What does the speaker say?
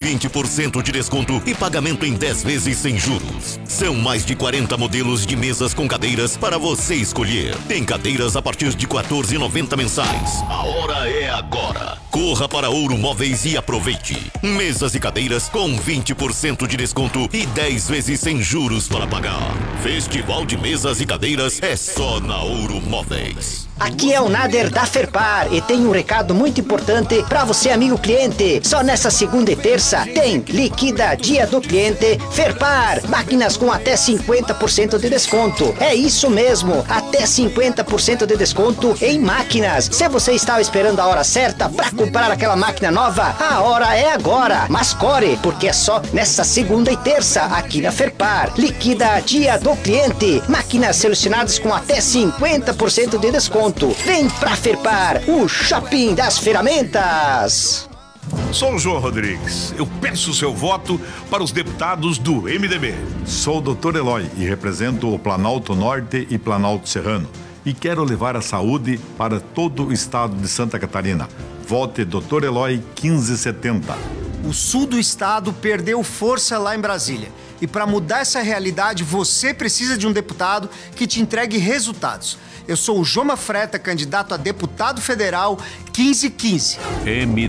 20% de desconto e pagamento em 10 vezes sem juros. São mais de 40 modelos de mesas com cadeiras para você escolher. Tem cadeiras a partir de R$ 14,90 mensais. A hora é agora. Corra para Ouro Móveis e aproveite. Mesas e cadeiras com 20% de desconto e 10 vezes sem juros para pagar. Festival de mesas e cadeiras é só na Ouro Móveis. Aqui é o Nader da Ferpar e tem um recado muito importante para você, amigo cliente. Só nessa segunda e terça tem Liquida Dia do Cliente Ferpar. Máquinas com até 50% de desconto. É isso mesmo, até 50% de desconto em máquinas. Se você estava esperando a hora certa para comprar aquela máquina nova, a hora é agora. Mas corre, porque é só nessa segunda e terça aqui na Ferpar. Liquida Dia do Cliente. Máquinas selecionadas com até 50% de desconto. Vem pra Ferpar, o shopping das ferramentas. Sou o João Rodrigues. Eu peço seu voto para os deputados do MDB. Sou o Dr. Eloy e represento o Planalto Norte e Planalto Serrano. E quero levar a saúde para todo o estado de Santa Catarina. Vote Dr. Eloy 1570. O sul do estado perdeu força lá em Brasília. E para mudar essa realidade, você precisa de um deputado que te entregue resultados. Eu sou o Joma Freta, candidato a deputado federal 1515. MDB.